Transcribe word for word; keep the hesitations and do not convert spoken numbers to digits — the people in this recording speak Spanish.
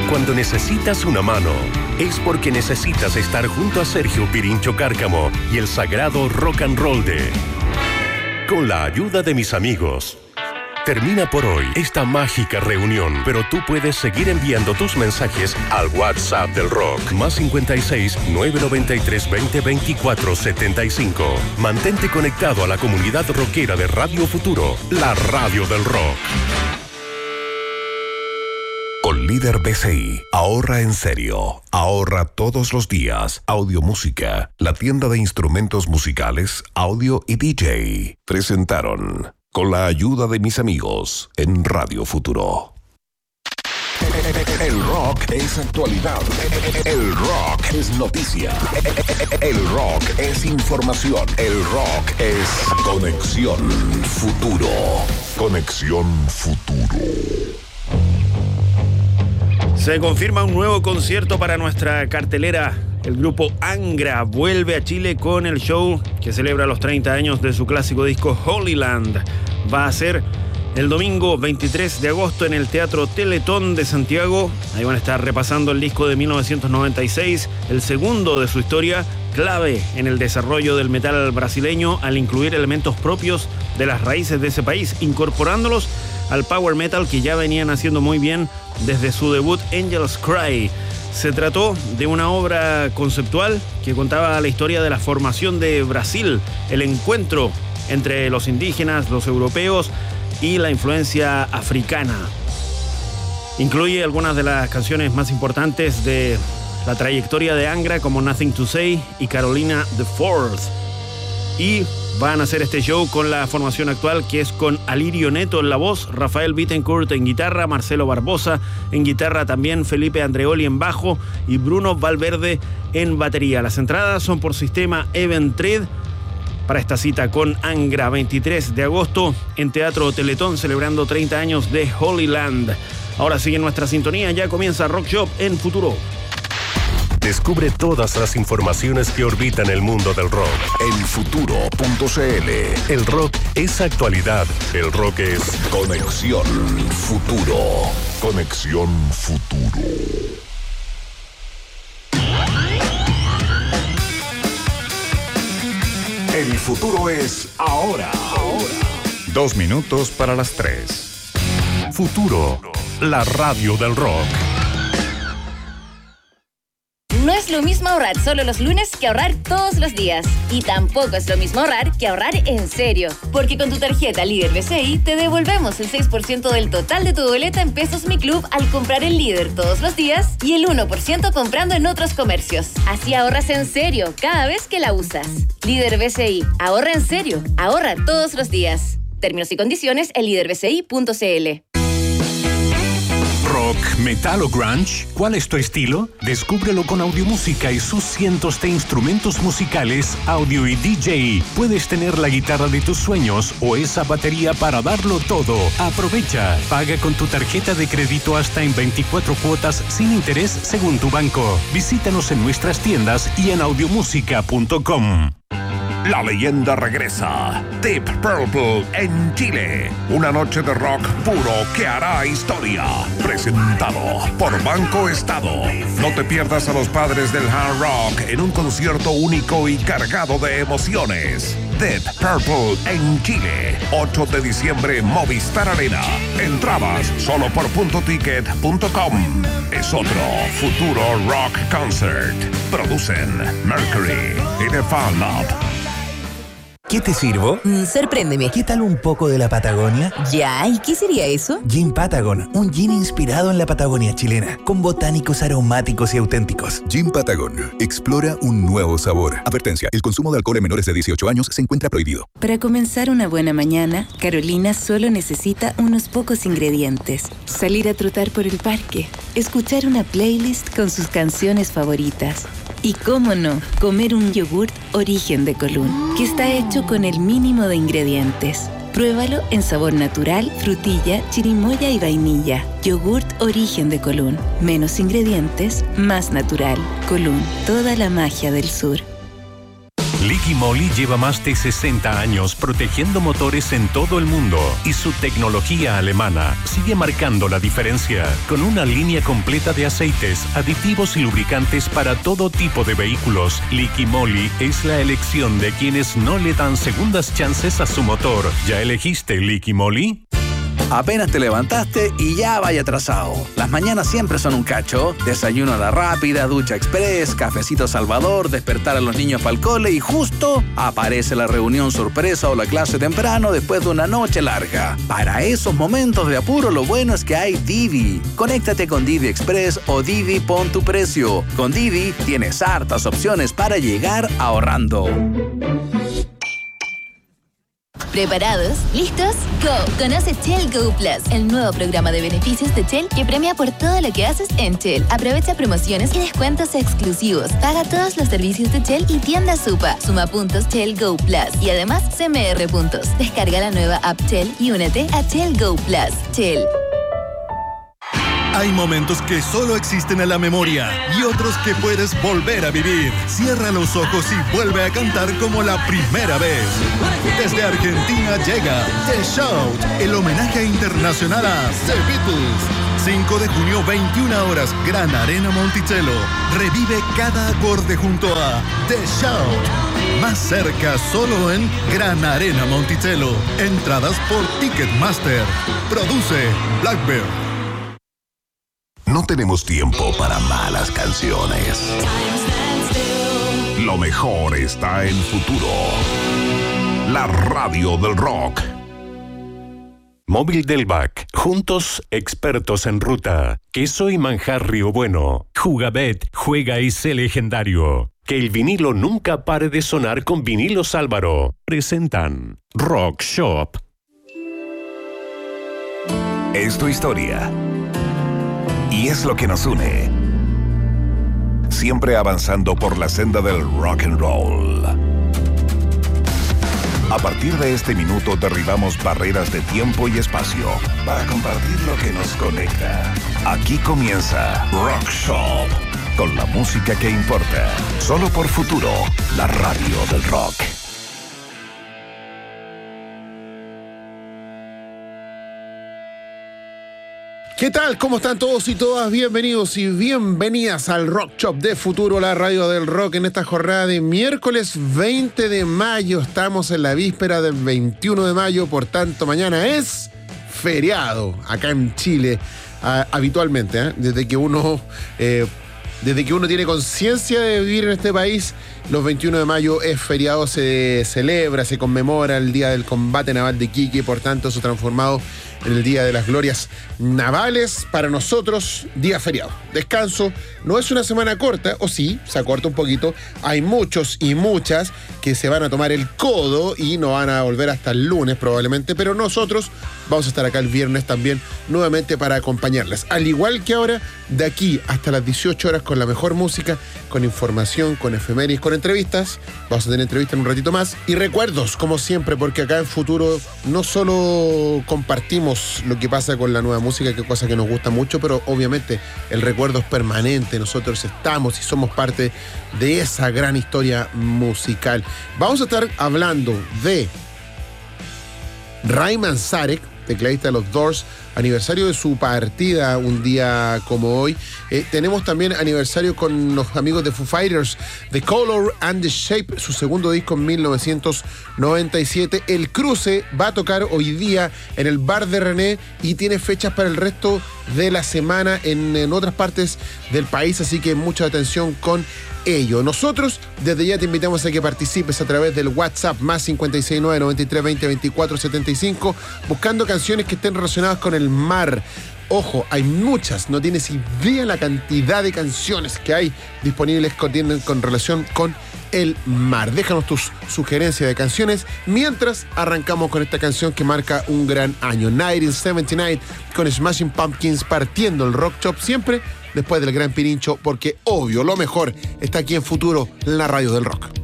Cuando necesitas una mano, es porque necesitas estar junto a Sergio Pirincho Cárcamo y el sagrado rock and roll de Con la ayuda de mis amigos. Termina por hoy esta mágica reunión, pero tú puedes seguir enviando tus mensajes al WhatsApp del rock, más cincuenta y seis, nueve noventa y tres, veinte, veinticuatro, setenta y cinco. Mantente conectado a la comunidad rockera de Radio Futuro, la radio del rock. Con Líder B C I, ahorra en serio. Ahorra todos los días. Audio Música, la tienda de instrumentos musicales, audio y D J. Presentaron Con la ayuda de mis amigos en Radio Futuro. El rock es actualidad. El rock es noticia. El rock es información. El rock es Conexión Futuro. Conexión Futuro. Se confirma un nuevo concierto para nuestra cartelera. El grupo Angra vuelve a Chile con el show que celebra los treinta años de su clásico disco Holy Land. Va a ser el domingo veintitrés de agosto en el Teatro Teletón de Santiago. Ahí van a estar repasando el disco de mil novecientos noventa y seis, el segundo de su historia, clave en el desarrollo del metal brasileño al incluir elementos propios de las raíces de ese país, incorporándolos al power metal que ya venían haciendo muy bien desde su debut Angels Cry. Se trató de una obra conceptual que contaba la historia de la formación de Brasil, el encuentro entre los indígenas, los europeos y la influencia africana. Incluye algunas de las canciones más importantes de la trayectoria de Angra, como Nothing to Say y Carolina the Fourth. Y van a hacer este show con la formación actual, que es con Alirio Neto en la voz, Rafael Bittencourt en guitarra, Marcelo Barbosa en guitarra también, Felipe Andreoli en bajo y Bruno Valverde en batería. Las entradas son por sistema Eventrid para esta cita con Angra, veintitrés de agosto en Teatro Teletón, celebrando treinta años de Holy Land. Ahora sigue nuestra sintonía, ya comienza Rock Shop en Futuro. Descubre todas las informaciones que orbitan el mundo del rock en futuro punto c l. El rock es actualidad. El rock es Conexión Futuro. Conexión Futuro. El futuro es ahora. Ahora. Dos minutos para las tres. Futuro, la radio del rock. No es lo mismo ahorrar solo los lunes que ahorrar todos los días. Y tampoco es lo mismo ahorrar que ahorrar en serio. Porque con tu tarjeta Líder B C I te devolvemos el seis por ciento del total de tu boleta en Pesos Mi Club al comprar en Líder todos los días y el uno por ciento comprando en otros comercios. Así ahorras en serio cada vez que la usas. Líder B C I. Ahorra en serio. Ahorra todos los días. Términos y condiciones en líder b c i punto c l. Rock, metal o grunge, ¿cuál es tu estilo? Descúbrelo con Audiomúsica y sus cientos de instrumentos musicales, audio y D J. Puedes tener la guitarra de tus sueños o esa batería para darlo todo. Aprovecha, paga con tu tarjeta de crédito hasta en veinticuatro cuotas sin interés según tu banco. Visítanos en nuestras tiendas y en audiomúsica punto com. La leyenda regresa. Deep Purple en Chile. Una noche de rock puro que hará historia. Presentado por Banco Estado. No te pierdas a los padres del hard rock en un concierto único y cargado de emociones. Deep Purple en Chile. ocho de diciembre, Movistar Arena. Entradas solo por punto ticket punto com. Es otro futuro rock concert. Producen Mercury y The Fan Lab. ¿Qué te sirvo? Mm, sorpréndeme. ¿Qué tal un poco de la Patagonia? Ya, ¿y qué sería eso? Gin Patagon, un gin inspirado en la Patagonia chilena, con botánicos aromáticos y auténticos. Gin Patagon, explora un nuevo sabor. Advertencia, el consumo de alcohol en menores de dieciocho años se encuentra prohibido. Para comenzar una buena mañana, Carolina solo necesita unos pocos ingredientes. Salir a trotar por el parque, escuchar una playlist con sus canciones favoritas. Y cómo no, comer un yogurt Origen de Colún, que está hecho con el mínimo de ingredientes. Pruébalo en sabor natural, frutilla, chirimoya y vainilla. Yogurt Origen de Colún. Menos ingredientes, más natural. Colún, toda la magia del sur. Liqui Moly lleva más de sesenta años protegiendo motores en todo el mundo y su tecnología alemana sigue marcando la diferencia con una línea completa de aceites, aditivos y lubricantes para todo tipo de vehículos. Liqui Moly es la elección de quienes no le dan segundas chances a su motor. ¿Ya elegiste Liqui Moly? Apenas te levantaste y ya vaya atrasado. Las mañanas siempre son un cacho. Desayuno a la rápida, ducha express, cafecito Salvador, despertar a los niños para el cole y justo aparece la reunión sorpresa o la clase temprano después de una noche larga. Para esos momentos de apuro, lo bueno es que hay Didi. Conéctate con Didi Express o Didi Pon tu Precio. Con Didi tienes hartas opciones para llegar ahorrando. ¿Preparados? ¿Listos? ¡Go! Conoce Shell Go Plus, el nuevo programa de beneficios de Shell que premia por todo lo que haces en Shell. Aprovecha promociones y descuentos exclusivos. Paga todos los servicios de Shell y tienda Supa. Suma puntos Shell Go Plus y además C M R puntos. Descarga la nueva app Shell y únete a Shell Go Plus. Shell. Hay momentos que solo existen en la memoria y otros que puedes volver a vivir. Cierra los ojos y vuelve a cantar como la primera vez. Desde Argentina llega The Shout, el homenaje internacional a The Beatles. cinco de junio, veintiuna horas, Gran Arena Monticello. Revive cada acorde junto a The Shout. Más cerca, solo en Gran Arena Monticello. Entradas por Ticketmaster. Produce Blackbird. No tenemos tiempo para malas canciones. Lo mejor está en Futuro. La radio del rock. Móvil del Bac. Juntos, expertos en ruta. Queso y manjar Río Bueno. Jugabet, juega y sé legendario. Que el vinilo nunca pare de sonar con Vinilos Álvaro. Presentan Rock Shop. Es tu historia. Y es lo que nos une. Siempre avanzando por la senda del rock and roll. A partir de este minuto derribamos barreras de tiempo y espacio para compartir lo que nos conecta. Aquí comienza Rock Shop, con la música que importa. Solo por Futuro, la radio del rock. ¿Qué tal? ¿Cómo están todos y todas? Bienvenidos y bienvenidas al Rock Shop de Futuro, la radio del rock, en esta jornada de miércoles veinte de mayo. Estamos en la víspera del veintiuno de mayo, por tanto mañana es feriado acá en Chile, uh, habitualmente, ¿eh? desde que uno... Eh, Desde que uno tiene conciencia de vivir en este país, los veintiuno de mayo es feriado, se celebra, se conmemora el Día del Combate Naval de Iquique, por tanto eso transformado en el Día de las Glorias Navales. Para nosotros, día feriado. Descanso, no es una semana corta, o sí, se acorta un poquito. Hay muchos y muchas que se van a tomar el codo y no van a volver hasta el lunes probablemente, pero nosotros vamos a estar acá el viernes también nuevamente para acompañarles. Al igual que ahora, de aquí hasta las dieciocho horas con la mejor música, con información, con efemérides, con entrevistas. Vamos a tener entrevistas en un ratito más. Y recuerdos, como siempre, porque acá en Futuro no solo compartimos lo que pasa con la nueva música, que es cosa que nos gusta mucho, pero obviamente el recuerdo es permanente. Nosotros estamos y somos parte de esa gran historia musical. Vamos a estar hablando de Ray Manzarek, tecladista de los Doors, aniversario de su partida un día como hoy. Eh, tenemos también aniversario con los amigos de Foo Fighters, The Color and the Shape, su segundo disco en mil novecientos noventa y siete. El Cruce va a tocar hoy día en el Bar de René y tiene fechas para el resto de la semana en, en otras partes del país, así que mucha atención con ello. Nosotros desde ya te invitamos a que participes a través del WhatsApp más cinco seis nueve, nueve tres dos cero, veinticuatro setenta y cinco, buscando canciones que estén relacionadas con el mar. Ojo, hay muchas, no tienes idea la cantidad de canciones que hay disponibles con, con relación con el mar. Déjanos tus sugerencias de canciones mientras arrancamos con esta canción que marca un gran año. mil novecientos setenta y nueve con Smashing Pumpkins, partiendo el Rock Shop siempre después del Gran Pirincho, porque obvio, lo mejor está aquí en Futuro, la radio del rock.